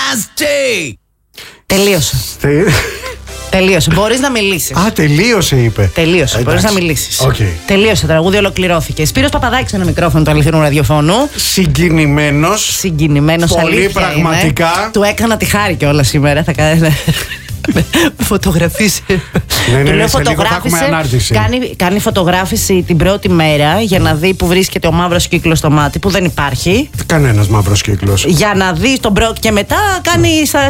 Nasty! Τελείωσε. Τελείωσε. Μπορείς να μιλήσεις. Α, τελείωσε, είπε. Τελείωσε. Μπορείς να μιλήσεις. Okay. Τελείωσε. Το τραγούδι ολοκληρώθηκε. Σπύρος Παπαδάκης, ένα μικρόφωνο του αληθινού ραδιοφώνου. Συγκινημένος. Πολύ πραγματικά. Είναι. Του έκανα τη χάρη κιόλας σήμερα. Θα κάνει. Φωτογραφίσει. Ναι, κάνει φωτογράφηση την πρώτη μέρα για να δει που βρίσκεται ο μαύρος κύκλος στο μάτι, που δεν υπάρχει. Κανένας μαύρος κύκλος. Για να δει τον πρώτο και μετά κάνει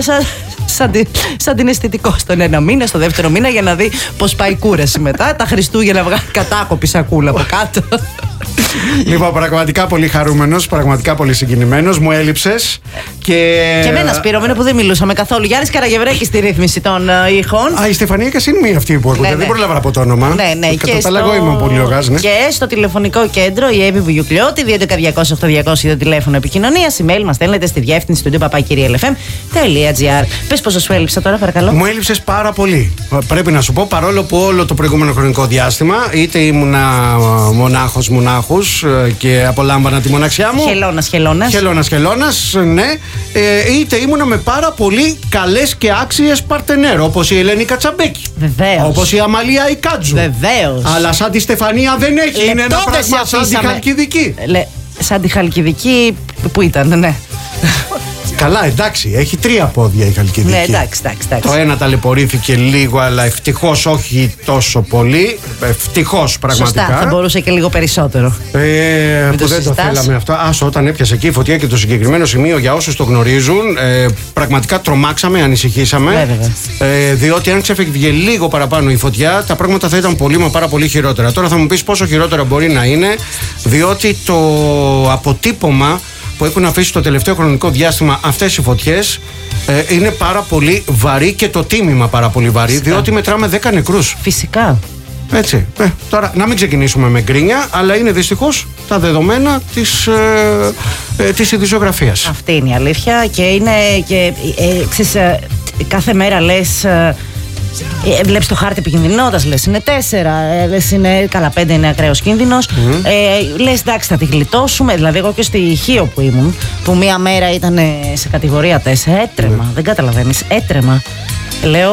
σαν την αισθητικό στον ένα μήνα, στο δεύτερο μήνα, για να δει πως πάει η κούραση μετά. Τα Χριστούγεννα βγάλει κατάκοπη σακούλα από κάτω. Λοιπόν, πραγματικά πολύ χαρούμενος, πραγματικά πολύ συγκινημένος. Μου έλειψες. Και εμένα, Σπύρο, που δεν μιλούσαμε καθόλου. Γιάννης Καραγευρέκης στη ρύθμιση των ήχων. Α, η Στεφανία Κασίνη είναι αυτή που ακούτε. Δεν πρόλαβα από το όνομα. Ναι. Εγώ είμαι πολύ λογάς, ναι. Και στο τηλεφωνικό κέντρο η Εύη Βουγιουκλιώτη, 211-200-8200 το τηλέφωνο επικοινωνίας. Email μας στέλνετε στη διεύθυνση του papakirialfm.gr. Πες πόσο σου έλειψα τώρα, παρακαλώ. Μου έλειψες πάρα πολύ. Πρέπει να σου πω, παρόλο που όλο το προηγούμενο χρονικό διάστημα είτε ήμουνα μονάχος και απολάμβανα τη μοναξιά μου. Χελώνας, ναι. Είτε ήμουνα με πάρα πολύ καλές και άξιες παρτενέρ, όπως η Ελένη Κατσαμπέκη. Βεβαίως. Όπως η Αμαλία Ικάτζου. Βεβαίως. Αλλά σαν τη Στεφανία δεν έχει. Είναι ένα πράγμα σαν τη Χαλκιδική. Σαν τη Χαλκιδική που ήταν, ναι. Καλά, εντάξει, έχει 3 πόδια η Χαλκιδική. Ναι, εντάξει. Το ένα ταλαιπωρήθηκε λίγο, αλλά ευτυχώς όχι τόσο πολύ. Ευτυχώς πραγματικά. Σωστά, θα μπορούσε και λίγο περισσότερο. Που δεν το θέλαμε αυτό. Όταν έπιασε εκεί η φωτιά και το συγκεκριμένο σημείο, για όσους το γνωρίζουν, πραγματικά τρομάξαμε, ανησυχήσαμε. Διότι αν ξέφευγε λίγο παραπάνω η φωτιά, τα πράγματα θα ήταν πολύ μα πάρα πολύ χειρότερα. Τώρα θα μου πεις πόσο χειρότερα μπορεί να είναι, διότι το αποτύπωμα που έχουν αφήσει το τελευταίο χρονικό διάστημα αυτές οι φωτιές είναι πάρα πολύ βαρύ και το τίμημα πάρα πολύ βαρύ. Φυσικά. Διότι μετράμε 10 νεκρούς. Φυσικά. Έτσι. Τώρα να μην ξεκινήσουμε με γκρίνια, αλλά είναι δυστυχώς τα δεδομένα της ειδησιογραφίας. Αυτή είναι η αλήθεια και είναι και κάθε μέρα λες. Βλέπεις το χάρτη επικινδυνότητας, λες είναι 4, λες είναι καλά 5, είναι ακραίος κίνδυνος. Λες εντάξει, θα τη γλιτώσουμε. Δηλαδή, εγώ και στη Χίο που ήμουν, που μία μέρα ήταν σε κατηγορία 4, έτρεμα. Δεν καταλαβαίνεις, έτρεμα. Λέω,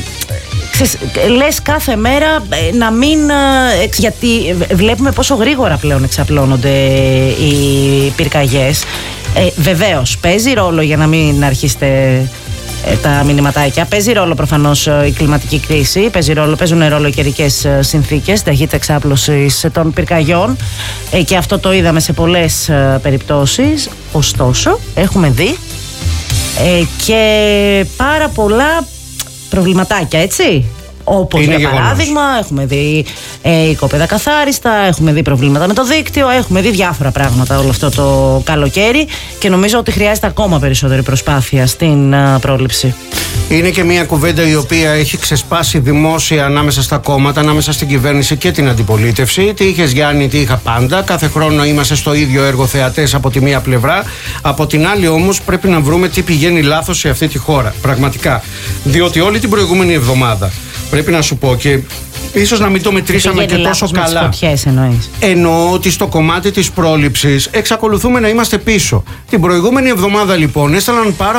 λες κάθε μέρα να μην. Γιατί βλέπουμε πόσο γρήγορα πλέον εξαπλώνονται οι πυρκαγιές. Βεβαίως, παίζει ρόλο για να μην αρχίσετε τα μηνυματάκια. Παίζει ρόλο προφανώς η κλιματική κρίση, παίζουν ρόλο οι καιρικές συνθήκες, ταχύτητα εξάπλωσης των πυρκαγιών και αυτό το είδαμε σε πολλές περιπτώσεις. Ωστόσο, έχουμε δει και πάρα πολλά προβληματάκια, έτσι. Όπως για παράδειγμα έχουμε δει οικόπεδα καθάριστα, έχουμε δει προβλήματα με το δίκτυο, έχουμε δει διάφορα πράγματα όλο αυτό το καλοκαίρι και νομίζω ότι χρειάζεται ακόμα περισσότερη προσπάθεια στην πρόληψη. Είναι και μια κουβέντα η οποία έχει ξεσπάσει δημόσια ανάμεσα στα κόμματα, ανάμεσα στην κυβέρνηση και την αντιπολίτευση. Τι είχες Γιάννη, τι είχα πάντα. Κάθε χρόνο είμαστε στο ίδιο έργο θεατές από τη μία πλευρά. Από την άλλη όμως πρέπει να βρούμε τι πηγαίνει λάθος σε αυτή τη χώρα. Πραγματικά. Διότι όλη την προηγούμενη εβδομάδα, πρέπει να σου πω και ίσως να μην το μετρήσαμε και τόσο καλά. Φωτιές εννοείς. Εννοώ ότι στο κομμάτι της πρόληψης εξακολουθούμε να είμαστε πίσω. Την προηγούμενη εβδομάδα λοιπόν έστελναν πάρα